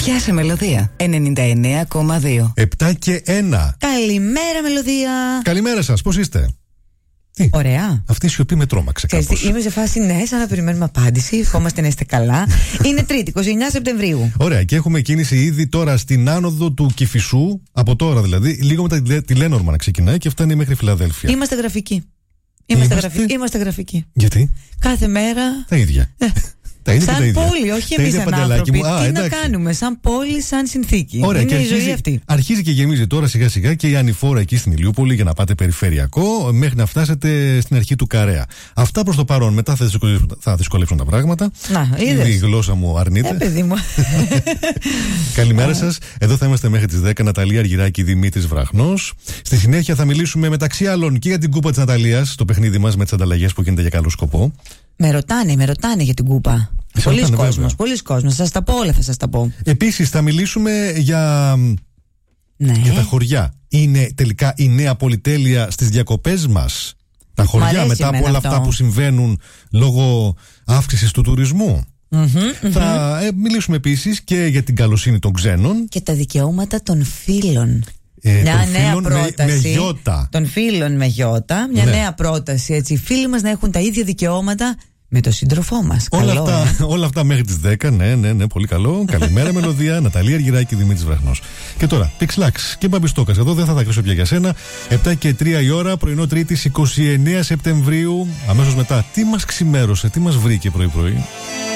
Πιάσε Μελωδία 99,2. 7 και 1. Καλημέρα Μελωδία. Καλημέρα σας, πώς είστε? Τι? Ωραία. Αυτή η σιωπή με τρόμαξε κάπως. Είμαι σε φάση ναι, σαν να περιμένουμε απάντηση. Ευχόμαστε να είστε καλά. Είναι Τρίτη, 29 Σεπτεμβρίου. Ωραία, και έχουμε κίνηση ήδη τώρα στην άνοδο του Κηφισού. Από τώρα δηλαδή, λίγο μετά τη Λένορμα να ξεκινάει και φτάνει μέχρι Φιλαδέλφια. Είμαστε γραφικοί. Είμαστε γραφικοί. Γιατί? Κάθε μέρα. Τα ίδια. Σαν πόλη, όχι εμείς σαν άνθρωποι. Τι να κάνουμε, σαν πόλη, σαν συνθήκη. Ωραία, είναι και η ζωή αυτή. Αρχίζει και γεμίζει τώρα σιγά σιγά και η ανηφόρα εκεί στην Ηλιούπολη για να πάτε περιφερειακό μέχρι να φτάσετε στην αρχή του Καρέα. Αυτά προς το παρόν. Μετά θα δυσκολεύσουν τα πράγματα. Να, είδες. Η γλώσσα μου αρνείται. Παιδί μου. Καλημέρα σας. Εδώ θα είμαστε μέχρι τις 10. Ναταλία Αργυράκη, Δημήτρης Βραχνός. Στη συνέχεια θα μιλήσουμε μεταξύ άλλων και για την Κούπα της Ναταλίας, το παιχνίδι μας με τις ανταλλαγές που γίνεται για καλό σκοπό. Με ρωτάνε για την Κούπα. Πολλοί κόσμος. Θα σας τα πω όλα, θα σας τα πω. Επίσης θα μιλήσουμε για τα χωριά. Είναι τελικά η νέα πολυτέλεια στις διακοπές μας? Τα χωριά μετά από όλα αυτά που συμβαίνουν λόγω αύξησης του τουρισμού. Θα μιλήσουμε επίσης και για την καλοσύνη των ξένων και τα δικαιώματα των φίλων. Μια νέα πρόταση των φίλων με γιώτα. Μια νέα πρόταση, έτσι. Οι φίλοι μας να έχουν τα ίδια δικαιώματα με τον σύντροφό μας. Όλα αυτά μέχρι τις 10. Ναι, πολύ καλό. Καλημέρα Μελωδία, Ναταλία Αργυράκη, Δημήτρης Βραχνός. Και τώρα, Πιξλάξ και Μπαμπιστόκας. Εδώ δεν θα τα κρίσω πια για σένα. 7 και 3 η ώρα, πρωινό Τρίτης 29 Σεπτεμβρίου. Αμέσως μετά, τι μας ξημέρωσε, τι μας βρήκε πρωί-πρωί?